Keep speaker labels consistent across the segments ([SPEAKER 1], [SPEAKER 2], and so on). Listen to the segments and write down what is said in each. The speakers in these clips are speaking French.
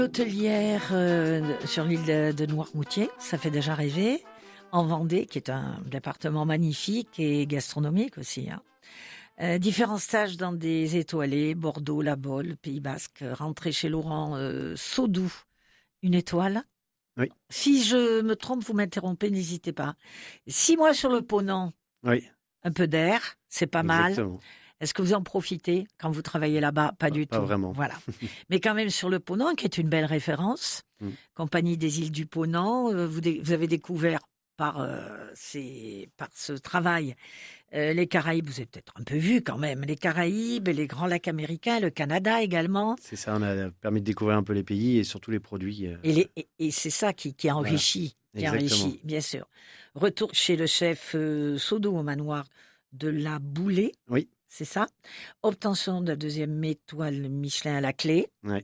[SPEAKER 1] Hôtelière sur l'île de Noirmoutier, ça fait déjà rêver. En Vendée, qui est un département magnifique et gastronomique aussi. Différents stages dans des étoilés, Bordeaux, La Baule, Pays Basque, rentrée chez Laurent Saudou, une étoile.
[SPEAKER 2] Oui.
[SPEAKER 1] Si je me trompe, vous m'interrompez, n'hésitez pas. 6 mois sur le Ponant,
[SPEAKER 2] Oui,
[SPEAKER 1] un peu d'air, c'est pas mal.
[SPEAKER 2] exactement.
[SPEAKER 1] Est-ce que vous en profitez quand vous travaillez là-bas? Pas du
[SPEAKER 2] Pas
[SPEAKER 1] tout.
[SPEAKER 2] vraiment.
[SPEAKER 1] Voilà. Mais quand même sur le Ponant, qui est une belle référence,
[SPEAKER 2] Mm.
[SPEAKER 1] Compagnie des îles du Ponant, vous avez découvert par ce travail les Caraïbes. Vous avez peut-être un peu vu quand même les Caraïbes, les Grands Lacs américains, le Canada également.
[SPEAKER 2] C'est ça, on a permis de découvrir un peu les pays et surtout les produits.
[SPEAKER 1] Et c'est ça qui enrichit,
[SPEAKER 2] Exactement.
[SPEAKER 1] bien sûr. Retour chez le chef Sodo au manoir de la Boulée.
[SPEAKER 2] Oui,
[SPEAKER 1] C'est ça. Obtention de la 2e étoile Michelin à la clé.
[SPEAKER 2] ouais.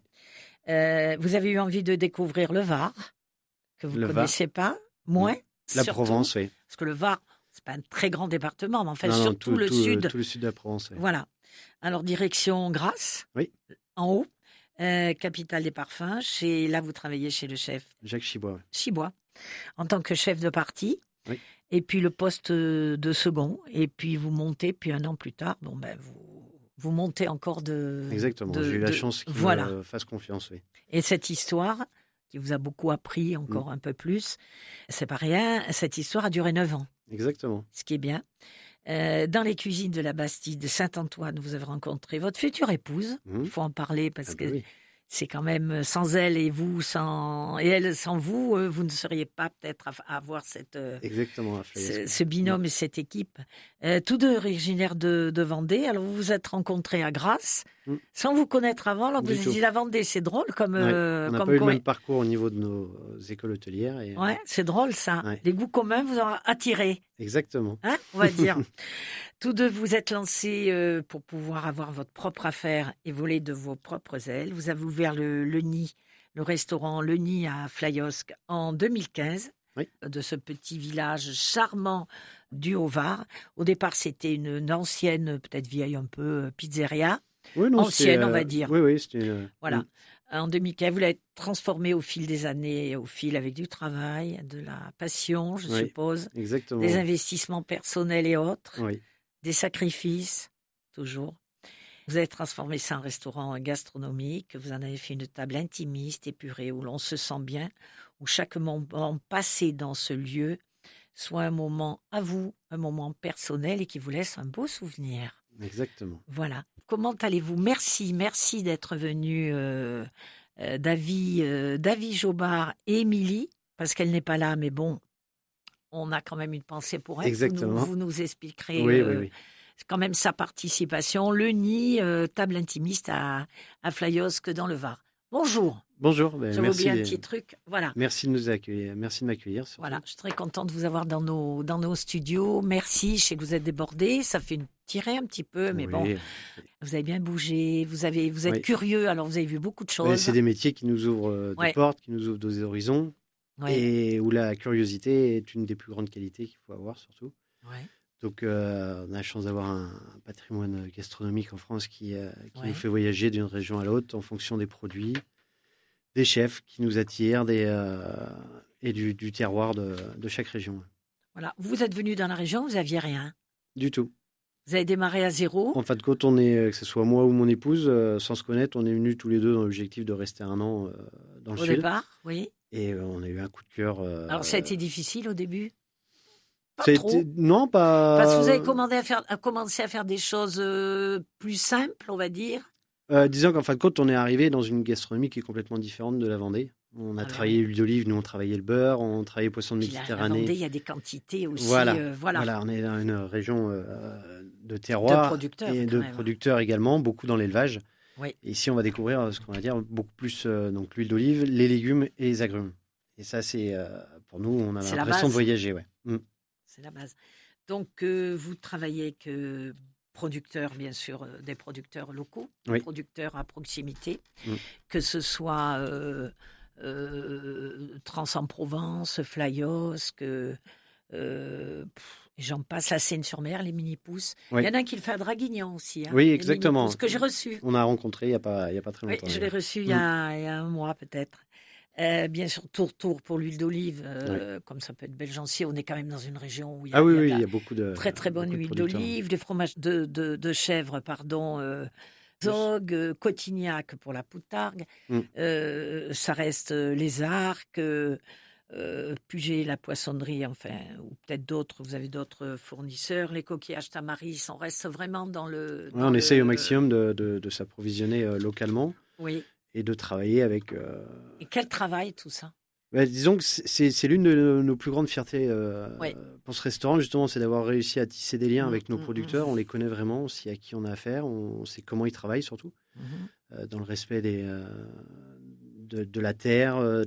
[SPEAKER 1] Vous avez eu envie de découvrir le Var, que vous ne
[SPEAKER 2] Le Var.
[SPEAKER 1] connaissez pas, moins.
[SPEAKER 2] La
[SPEAKER 1] surtout,
[SPEAKER 2] Provence, oui.
[SPEAKER 1] parce que le Var, c'est pas un très grand département, mais en fait,
[SPEAKER 2] Non,
[SPEAKER 1] surtout le
[SPEAKER 2] tout
[SPEAKER 1] sud.
[SPEAKER 2] tout le sud de la Provence, oui.
[SPEAKER 1] Voilà. Alors, direction Grasse,
[SPEAKER 2] Oui,
[SPEAKER 1] en haut, capitale des parfums. Là, vous travaillez chez le chef
[SPEAKER 2] Jacques Chibois. Ouais.
[SPEAKER 1] Chibois, en tant que chef de partie.
[SPEAKER 2] Oui.
[SPEAKER 1] Et puis le poste de second. Et puis vous montez, puis un an plus tard, vous montez encore de...
[SPEAKER 2] Exactement, j'ai eu la chance qu'il me fasse confiance, oui.
[SPEAKER 1] Et cette histoire, qui vous a beaucoup appris encore un peu plus, c'est pas rien, cette histoire a duré 9 ans,
[SPEAKER 2] Exactement.
[SPEAKER 1] ce qui est bien. Dans les cuisines de la Bastille de Saint-Antoine, vous avez rencontré votre future épouse. Il faut en parler parce que
[SPEAKER 2] oui.
[SPEAKER 1] c'est quand même sans elle et elle sans vous, vous ne seriez pas peut-être à avoir
[SPEAKER 2] Exactement, à Flyesque.
[SPEAKER 1] ce binôme et cette équipe. Tous deux originaires de Vendée. Alors vous vous êtes rencontrés à Grasse, sans vous connaître avant. Alors que vous avez dit la Vendée, c'est drôle comme.
[SPEAKER 2] On n'a pas eu le même parcours au niveau de nos écoles hôtelières.
[SPEAKER 1] Ouais, c'est drôle ça.
[SPEAKER 2] Ouais.
[SPEAKER 1] Les goûts communs vous ont attiré.
[SPEAKER 2] Exactement.
[SPEAKER 1] On va dire. Tous deux vous êtes lancés pour pouvoir avoir votre propre affaire et voler de vos propres ailes. Vous avez ouvert le Nid, le restaurant Le Nid à Flyosque en 2015, de ce petit village charmant du Haut-Var. Au départ, c'était une ancienne, peut-être vieille un peu, pizzeria.
[SPEAKER 2] Oui, non,
[SPEAKER 1] ancienne, on va dire.
[SPEAKER 2] Oui, c'était...
[SPEAKER 1] Voilà. En 2015, vous l'avez transformé au fil des années, au fil avec du travail, de la passion, je suppose.
[SPEAKER 2] Exactement.
[SPEAKER 1] Des investissements personnels et autres.
[SPEAKER 2] Oui.
[SPEAKER 1] Des sacrifices, toujours. Vous avez transformé ça en restaurant gastronomique. Vous en avez fait une table intimiste, épurée, où l'on se sent bien, où chaque moment passé dans ce lieu soit un moment à vous, un moment personnel et qui vous laisse un beau souvenir.
[SPEAKER 2] Exactement.
[SPEAKER 1] Voilà. Comment allez-vous? Merci d'être venu, Davy Jobard et Émilie, parce qu'elle n'est pas là, mais bon, on a quand même une pensée pour elle.
[SPEAKER 2] Exactement.
[SPEAKER 1] Vous nous expliquerez
[SPEAKER 2] oui.
[SPEAKER 1] quand même sa participation. Le Nid, table intimiste à Flyosque dans le Var. Bonjour.
[SPEAKER 2] Bonjour.
[SPEAKER 1] J'avais oublié un petit truc. Voilà.
[SPEAKER 2] Merci de nous accueillir. Merci de m'accueillir. Surtout.
[SPEAKER 1] Voilà. Je suis très contente de vous avoir dans nos studios. Merci. Je sais que vous êtes débordés. Ça fait tirer un petit peu, mais bon. Vous avez bien bougé. Vous êtes curieux. Alors vous avez vu beaucoup de choses.
[SPEAKER 2] C'est des métiers qui nous ouvrent des portes, qui nous ouvrent des horizons. Et où la curiosité est une des plus grandes qualités qu'il faut avoir surtout. Donc on a la chance d'avoir un patrimoine gastronomique en France qui nous fait voyager d'une région à l'autre en fonction des produits, des chefs qui nous attirent et du terroir de chaque région.
[SPEAKER 1] Voilà. Vous êtes venu dans la région, vous n'aviez rien.
[SPEAKER 2] Du tout.
[SPEAKER 1] Vous avez démarré à zéro.
[SPEAKER 2] En fin de compte, que ce soit moi ou mon épouse, sans se connaître, on est venus tous les deux dans l'objectif de rester 1 an dans le sud.
[SPEAKER 1] Au départ, oui.
[SPEAKER 2] Et on a eu un coup de cœur.
[SPEAKER 1] Alors, ça a été difficile au début?
[SPEAKER 2] Non, pas...
[SPEAKER 1] Parce que vous avez commencé à faire des choses plus simples, on va dire.
[SPEAKER 2] Disons qu'en fin de compte, on est arrivé dans une gastronomie qui est complètement différente de la Vendée. On a travaillé l'huile d'olive, nous on travaillait le beurre, on travaillait poisson de Méditerranée.
[SPEAKER 1] La Vendée, il y a des quantités aussi.
[SPEAKER 2] Voilà, on est dans une région de terroir
[SPEAKER 1] de producteurs,
[SPEAKER 2] et de producteurs également, beaucoup dans l'élevage.
[SPEAKER 1] Oui.
[SPEAKER 2] Et ici, on va découvrir ce qu'on va dire beaucoup plus donc l'huile d'olive, les légumes et les agrumes. Et ça, c'est pour nous, on a l'impression de voyager.
[SPEAKER 1] C'est la base. Donc, vous travaillez avec producteurs, bien sûr, des producteurs locaux, des producteurs à proximité, que ce soit Trans en Provence, Flyosque, J'en passe à Seine-sur-Mer, les mini-pousses. Oui. Il y en a un qui le fait à Draguignan aussi.
[SPEAKER 2] Oui, exactement.
[SPEAKER 1] Que j'ai reçu.
[SPEAKER 2] On a rencontré il n'y a pas très longtemps.
[SPEAKER 1] Oui, je l'ai reçu il y a un mois peut-être. Bien sûr, tour pour l'huile d'olive, comme ça peut être Belgency. On est quand même dans une région où il y a,
[SPEAKER 2] il y a beaucoup de
[SPEAKER 1] très bonne huile d'olive, des fromages de chèvre, Zog, Cotignac pour la poutargue. Ça reste les arcs. Puget, la poissonnerie, enfin, ou peut-être d'autres, vous avez d'autres fournisseurs, les coquillages Tamaris, on reste vraiment dans le...
[SPEAKER 2] on essaye au maximum de s'approvisionner localement et de travailler avec...
[SPEAKER 1] Et quel travail tout ça?
[SPEAKER 2] Disons que c'est l'une de nos plus grandes fiertés pour ce restaurant, justement, c'est d'avoir réussi à tisser des liens avec nos producteurs, on les connaît vraiment, on sait à qui on a affaire, on sait comment ils travaillent surtout, dans le respect de la terre,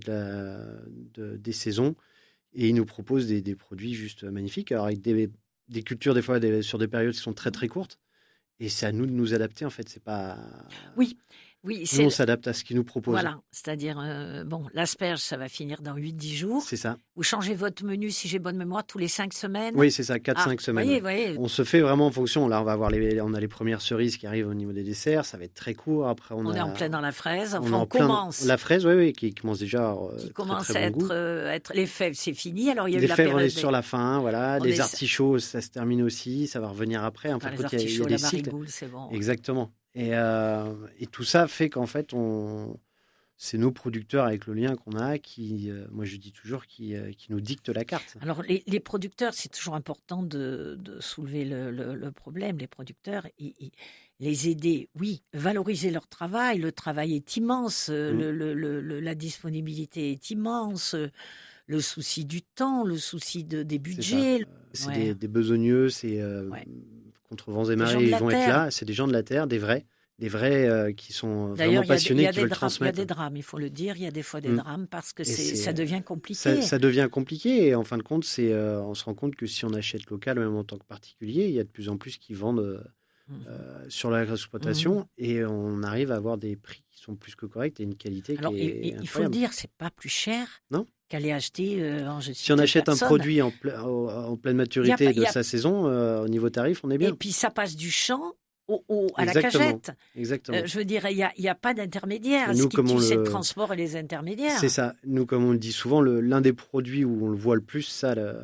[SPEAKER 2] des saisons, et ils nous proposent des produits juste magnifiques, alors avec des cultures des fois sur des périodes qui sont très très courtes, et c'est à nous de nous adapter en fait, c'est pas...
[SPEAKER 1] Oui,
[SPEAKER 2] nous, on s'adapte à ce qu'ils nous proposent.
[SPEAKER 1] Voilà, c'est-à-dire, l'asperge, ça va finir dans 8-10 jours.
[SPEAKER 2] C'est ça.
[SPEAKER 1] Vous changez votre menu, si j'ai bonne mémoire, tous les 5 semaines.
[SPEAKER 2] Oui, c'est ça, 4-5 semaines.
[SPEAKER 1] Voyez.
[SPEAKER 2] On se fait vraiment en fonction. Là, on a les premières cerises qui arrivent au niveau des desserts, ça va être très court. Après, on est
[SPEAKER 1] en plein dans la fraise. Enfin,
[SPEAKER 2] on commence. La fraise, qui commence déjà
[SPEAKER 1] qui commence à être... Les fèves, c'est fini. Alors, il y a
[SPEAKER 2] eu la période... Les fèves, on est sur la fin, voilà. Les artichauts, ça se termine aussi. Ça va revenir après.
[SPEAKER 1] Enfin, les artichauts, la marigoule, c'est bon.
[SPEAKER 2] Exactement. Et tout ça fait qu'en fait, c'est nos producteurs avec le lien qu'on a qui, moi je dis toujours, qui nous dictent la carte.
[SPEAKER 1] Alors les producteurs, c'est toujours important de soulever le problème. Les producteurs, les aider, oui, valoriser leur travail. Le travail est immense, la disponibilité est immense, le souci du temps, le souci des budgets.
[SPEAKER 2] C'est des besogneux, c'est... Contre vents et marées, ils vont être là. C'est des gens de la terre, des vrais qui sont vraiment passionnés, qui veulent transmettre.
[SPEAKER 1] Il y a des drames, il faut le dire. Il y a des fois des drames parce que ça devient compliqué.
[SPEAKER 2] Ça devient compliqué et en fin de compte, on se rend compte que si on achète local, même en tant que particulier, il y a de plus en plus qui vendent sur l'exploitation et on arrive à avoir des prix qui sont plus que corrects et une qualité qui est incroyable.
[SPEAKER 1] Il faut le dire, c'est pas plus cher.
[SPEAKER 2] Non.
[SPEAKER 1] Qu'aller acheter
[SPEAKER 2] si on achète un produit en pleine maturité de sa saison, au niveau tarif, on est bien.
[SPEAKER 1] Et puis ça passe du champ à la cagette.
[SPEAKER 2] Exactement.
[SPEAKER 1] Je veux dire, il n'y a pas d'intermédiaire. Ce qui tue, c'est le transport et les intermédiaires.
[SPEAKER 2] C'est ça. Nous, comme on le dit souvent, l'un des produits où on le voit le plus,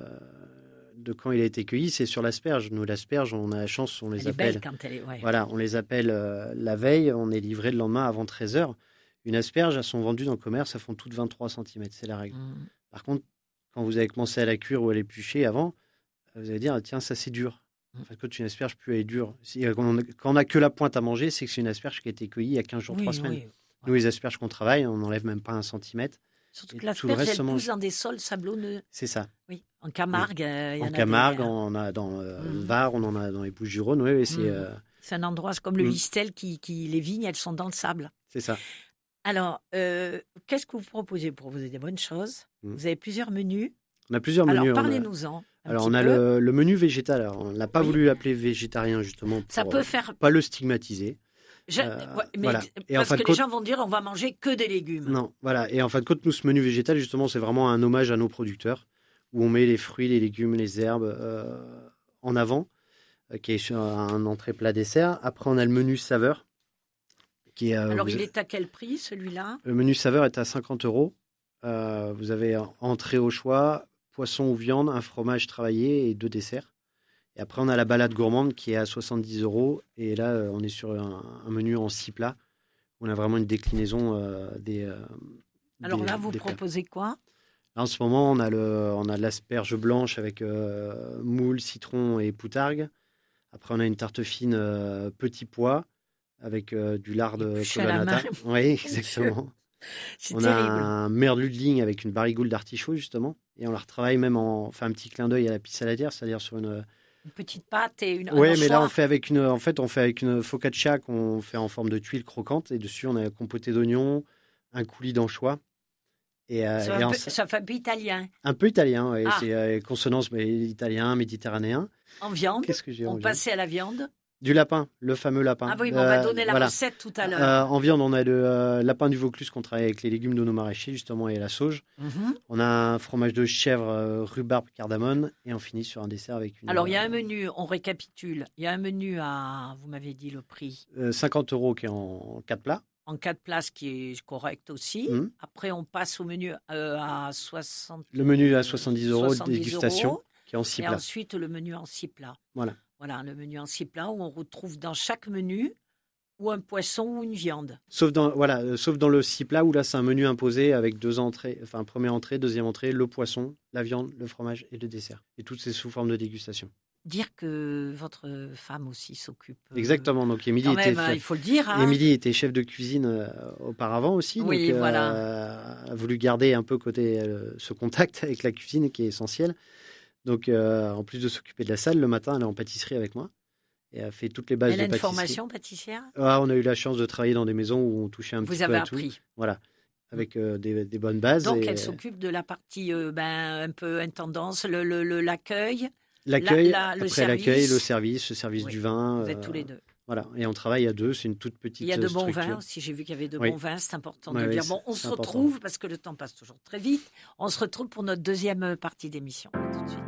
[SPEAKER 2] de quand il a été cueilli, c'est sur l'asperge. Nous, l'asperge, on a la chance, on les appelle.
[SPEAKER 1] Elle est belle quand elle est...
[SPEAKER 2] Voilà, on les appelle la veille, on est livré le lendemain avant 13h. Une asperge, elles sont vendues dans le commerce, elles font toutes 23 cm, c'est la règle. Par contre, quand vous avez commencé à la cuire ou à l'éplucher avant, vous allez dire, tiens, ça c'est dur. En fait, quand une asperge peut être dure, quand on n'a que la pointe à manger, c'est que c'est une asperge qui a été cueillie il y a 15 jours, 3 semaines. Oui. Nous, les asperges qu'on travaille, on n'enlève même pas 1 centimètre.
[SPEAKER 1] Surtout que l'asperge, elle pousse dans des sols sablonneux.
[SPEAKER 2] C'est ça.
[SPEAKER 1] Oui, en Camargue, il y en a.
[SPEAKER 2] En Camargue, on a dans le Var, on en a dans les Bouches-du-Rhône. Oui,
[SPEAKER 1] c'est un endroit comme le Listel les vignes, elles sont dans le sable.
[SPEAKER 2] C'est ça.
[SPEAKER 1] Alors, qu'est-ce que vous proposez pour proposer des bonnes choses? Vous avez plusieurs menus.
[SPEAKER 2] On a plusieurs menus.
[SPEAKER 1] Alors, parlez-nous-en.
[SPEAKER 2] Alors, on a le menu végétal. Alors, on n'a pas voulu l'appeler végétarien, justement, pour
[SPEAKER 1] ça peut faire...
[SPEAKER 2] pas le stigmatiser.
[SPEAKER 1] Voilà. Parce que les gens vont dire, on va manger que des légumes.
[SPEAKER 2] Non, voilà. Et en fin de compte, nous, ce menu végétal, justement, c'est vraiment un hommage à nos producteurs, où on met les fruits, les légumes, les herbes en avant, qui est sur un entrée plat dessert. Après, on a le menu saveur.
[SPEAKER 1] Alors, il est à quel prix, celui-là?
[SPEAKER 2] Le menu saveur est à 50 €. Vous avez entrée au choix, poisson ou viande, un fromage travaillé et 2 desserts. Et après, on a la balade gourmande qui est à 70 €. Et là, on est sur un menu en 6 plats. On a vraiment une déclinaison des
[SPEAKER 1] Alors là, vous proposez quoi?
[SPEAKER 2] Là, en ce moment, on a de l'asperge blanche avec moule, citron et poutargue. Après, on a une tarte fine petit pois avec du lard de colonata. Oui, exactement. On a un merludling avec une barigoule d'artichaut, justement. Et on la retravaille même on fait un petit clin d'œil à la pisse saladière, c'est-à-dire sur une
[SPEAKER 1] petite pâte et une...
[SPEAKER 2] Oui, mais là, on fait avec une focaccia qu'on fait en forme de tuile croquante. Et dessus, on a compoté d'oignons, un coulis d'anchois.
[SPEAKER 1] Ça fait un peu italien.
[SPEAKER 2] Un peu italien, oui. C'est consonance italien, méditerranéen.
[SPEAKER 1] En viande.
[SPEAKER 2] Qu'est-ce que j'ai en
[SPEAKER 1] viande? On passait à la viande.
[SPEAKER 2] Du lapin, le fameux lapin.
[SPEAKER 1] Ah oui, mais on va donner la recette tout à l'heure.
[SPEAKER 2] En viande, on a le lapin du Vaucluse qu'on travaille avec les légumes de nos maraîchers, justement, et la sauge. On a un fromage de chèvre, rhubarbe, cardamone, et on finit sur un dessert avec une...
[SPEAKER 1] Alors, il y a un menu, on récapitule. Il y a un menu vous m'avez dit le prix.
[SPEAKER 2] 50 € qui est en 4 plats.
[SPEAKER 1] En 4 plats, ce qui est correct aussi. Après, on passe au menu à 60...
[SPEAKER 2] Le menu à 70 € de dégustation, qui est en 6 plats.
[SPEAKER 1] Et ensuite, le menu en 6 plats. Voilà, le menu en 6 plats où on retrouve dans chaque menu ou un poisson ou une viande.
[SPEAKER 2] Sauf dans le 6 plats où là, c'est un menu imposé avec 2 entrées, enfin, première entrée, deuxième entrée, le poisson, la viande, le fromage et le dessert. Et tout c'est sous forme de dégustation.
[SPEAKER 1] Dire que votre femme aussi s'occupe.
[SPEAKER 2] Exactement. Donc Émilie
[SPEAKER 1] il faut le dire.
[SPEAKER 2] Émilie était chef de cuisine auparavant aussi.
[SPEAKER 1] Oui,
[SPEAKER 2] donc,
[SPEAKER 1] voilà.
[SPEAKER 2] a voulu garder un peu ce contact avec la cuisine qui est essentiel. Donc, en plus de s'occuper de la salle, le matin, elle est en pâtisserie avec moi. Et a fait toutes les bases de pâtisserie.
[SPEAKER 1] Elle a une formation pâtissière ?
[SPEAKER 2] On a eu la chance de travailler dans des maisons où on touchait un petit peu à tout. Vous avez
[SPEAKER 1] appris.
[SPEAKER 2] Voilà. Avec des bonnes bases.
[SPEAKER 1] Donc, elle s'occupe de la partie un peu intendance, l'accueil.
[SPEAKER 2] L'accueil,
[SPEAKER 1] le
[SPEAKER 2] service du vin.
[SPEAKER 1] Vous êtes tous les deux.
[SPEAKER 2] Voilà, et on travaille à 2, c'est une toute petite structure.
[SPEAKER 1] Il y a de bons vins aussi, j'ai vu qu'il y avait de bons vins, c'est important de le dire. Bon, on se retrouve, parce que le temps passe toujours très vite, on se retrouve pour notre deuxième partie d'émission. À tout de suite.